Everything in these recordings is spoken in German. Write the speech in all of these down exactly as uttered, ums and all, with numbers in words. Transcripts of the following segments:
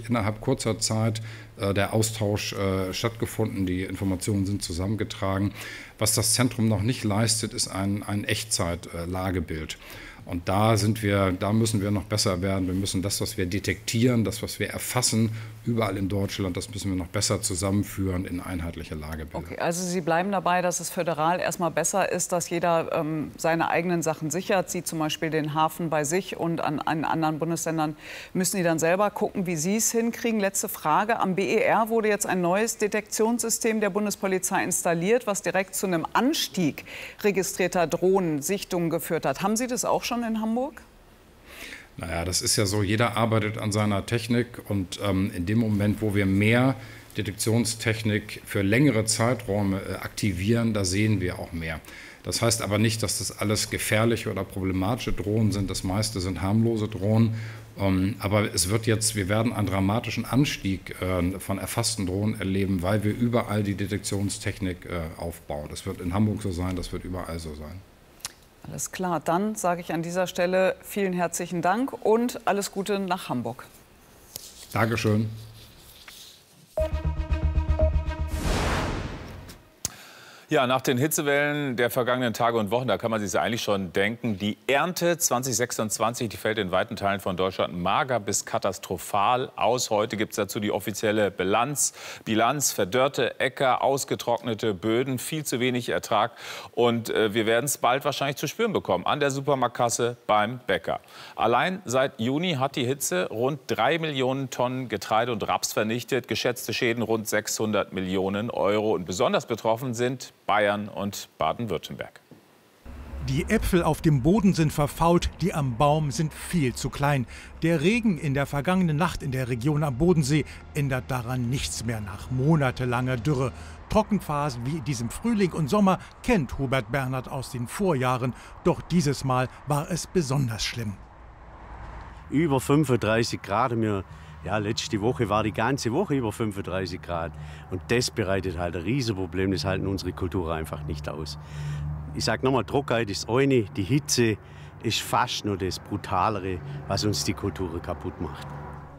wirklich innerhalb kurzer Zeit äh, der Austausch äh, stattgefunden, die Informationen sind zusammengetragen. Was das Zentrum noch nicht leistet, ist ein, ein Echtzeit-Lagebild. Und da sind wir, da müssen wir noch besser werden. Wir müssen das, was wir detektieren, das, was wir erfassen, überall in Deutschland, das müssen wir noch besser zusammenführen in einheitliche Lagebilder. Okay, also Sie bleiben dabei, dass es föderal erstmal besser ist, dass jeder ähm, seine eigenen Sachen sichert. Sie zum Beispiel den Hafen bei sich und an, an anderen Bundesländern müssen die dann selber gucken, wie sie es hinkriegen. Letzte Frage. Am B E R wurde jetzt ein neues Detektionssystem der Bundespolizei installiert, was direkt zu einem Anstieg registrierter Drohnensichtungen geführt hat. Haben Sie das auch schon in Hamburg? Naja, das ist ja so, jeder arbeitet an seiner Technik und ähm, in dem Moment, wo wir mehr Detektionstechnik für längere Zeiträume äh, aktivieren, da sehen wir auch mehr. Das heißt aber nicht, dass das alles gefährliche oder problematische Drohnen sind. Das meiste sind harmlose Drohnen. Ähm, aber es wird jetzt, wir werden einen dramatischen Anstieg äh, von erfassten Drohnen erleben, weil wir überall die Detektionstechnik äh, aufbauen. Das wird in Hamburg so sein, das wird überall so sein. Alles klar, dann sage ich an dieser Stelle vielen herzlichen Dank und alles Gute nach Hamburg. Dankeschön. Ja, nach den Hitzewellen der vergangenen Tage und Wochen, da kann man sich eigentlich schon denken, die Ernte zwanzig sechsundzwanzig, die fällt in weiten Teilen von Deutschland mager bis katastrophal aus. Heute gibt es dazu die offizielle Bilanz. Bilanz, verdörrte Äcker, ausgetrocknete Böden, viel zu wenig Ertrag. Und äh, wir werden es bald wahrscheinlich zu spüren bekommen an der Supermarktkasse beim Bäcker. Allein seit Juni hat die Hitze rund drei Millionen Tonnen Getreide und Raps vernichtet. Geschätzte Schäden rund sechshundert Millionen Euro. Und besonders betroffen sind Bayern und Baden-Württemberg. Die Äpfel auf dem Boden sind verfault, die am Baum sind viel zu klein. Der Regen in der vergangenen Nacht in der Region am Bodensee ändert daran nichts mehr nach monatelanger Dürre. Trockenphasen wie in diesem Frühling und Sommer kennt Hubert Bernhard aus den Vorjahren. Doch dieses Mal war es besonders schlimm. Über fünfunddreißig Grad. Wir Ja, letzte Woche war die ganze Woche über fünfunddreißig Grad. Und das bereitet halt ein Riesenproblem. Das halten unsere Kulturen einfach nicht aus. Ich sage nochmal, Trockenheit ist eine, die Hitze ist fast nur das Brutalere, was uns die Kulturen kaputt macht.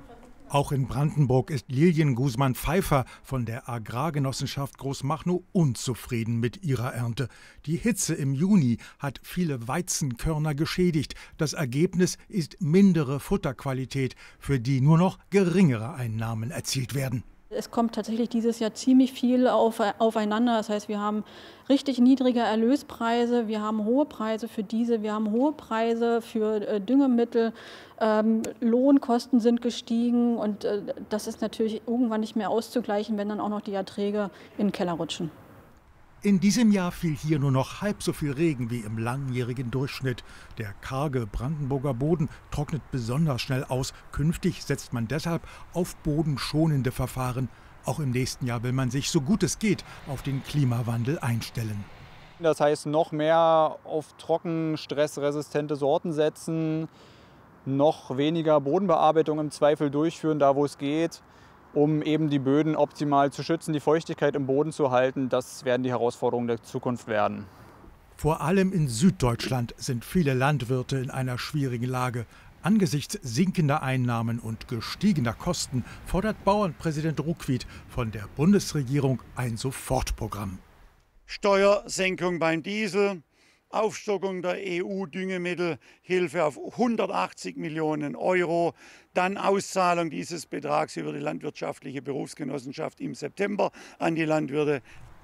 Auch in Brandenburg ist Lilien Guzman-Pfeiffer von der Agrargenossenschaft Großmachnow unzufrieden mit ihrer Ernte. Die Hitze im Juni hat viele Weizenkörner geschädigt. Das Ergebnis ist mindere Futterqualität, für die nur noch geringere Einnahmen erzielt werden. Es kommt tatsächlich dieses Jahr ziemlich viel auf, aufeinander. Das heißt, wir haben richtig niedrige Erlöspreise, wir haben hohe Preise für Diesel, wir haben hohe Preise für äh, Düngemittel, ähm, Lohnkosten sind gestiegen und äh, das ist natürlich irgendwann nicht mehr auszugleichen, wenn dann auch noch die Erträge in den Keller rutschen. In diesem Jahr fiel hier nur noch halb so viel Regen wie im langjährigen Durchschnitt. Der karge Brandenburger Boden trocknet besonders schnell aus. Künftig setzt man deshalb auf bodenschonende Verfahren. Auch im nächsten Jahr will man sich, so gut es geht, auf den Klimawandel einstellen. Das heißt, noch mehr auf trocken, stressresistente Sorten setzen, noch weniger Bodenbearbeitung im Zweifel durchführen, da wo es geht, um eben die Böden optimal zu schützen, die Feuchtigkeit im Boden zu halten. Das werden die Herausforderungen der Zukunft werden. Vor allem in Süddeutschland sind viele Landwirte in einer schwierigen Lage. Angesichts sinkender Einnahmen und gestiegener Kosten fordert Bauernpräsident Ruckwied von der Bundesregierung ein Sofortprogramm. Steuersenkung beim Diesel, Aufstockung der E U-Düngemittelhilfe auf hundertachtzig Millionen Euro, dann Auszahlung dieses Betrags über die landwirtschaftliche Berufsgenossenschaft im September an die Landwirte.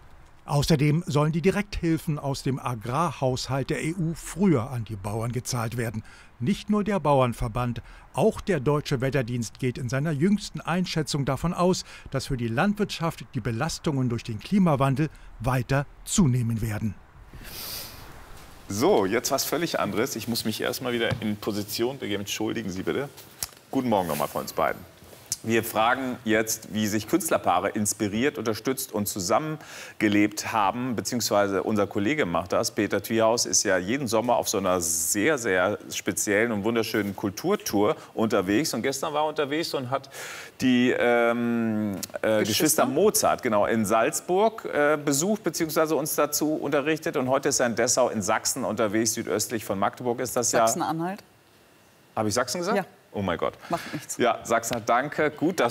Außerdem sollen die Direkthilfen aus dem Agrarhaushalt der E U früher an die Bauern gezahlt werden. Nicht nur der Bauernverband, auch der Deutsche Wetterdienst geht in seiner jüngsten Einschätzung davon aus, dass für die Landwirtschaft die Belastungen durch den Klimawandel weiter zunehmen werden. So, jetzt was völlig anderes. Ich muss mich erstmal wieder in Position begeben. Entschuldigen Sie bitte. Guten Morgen nochmal von uns beiden. Wir fragen jetzt, wie sich Künstlerpaare inspiriert, unterstützt und zusammengelebt haben. Beziehungsweise unser Kollege macht das. Peter Twiehaus ist ja jeden Sommer auf so einer sehr, sehr speziellen und wunderschönen Kulturtour unterwegs. Und gestern war er unterwegs und hat die ähm, äh, Geschwister? Geschwister Mozart genau, in Salzburg äh, besucht, beziehungsweise uns dazu unterrichtet. Und heute ist er in Dessau in Sachsen unterwegs, südöstlich von Magdeburg ist das ja. Sachsen-Anhalt. Habe ich Sachsen gesagt? Ja. Oh mein Gott. Macht nichts. Ja, Sachsen, danke. Gut, dass